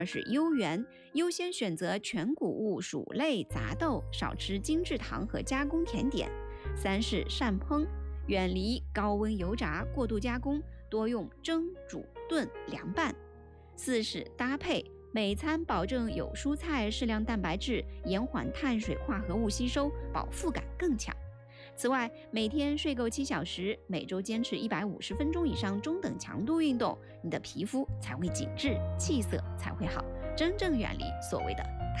二是优元，优先选择全谷物、薯类、杂豆，少吃精制糖和加工甜点。三是善烹，远离高温油炸、过度加工，多用蒸、煮、炖、凉拌。四是搭配，每餐保证有蔬菜、适量蛋白质，延缓碳水化合物吸收，饱腹感更强。此外，每天睡够7小时，每周坚持150分钟以上中等强度运动，你的皮肤才会紧致，气色才会好，真正远离所谓的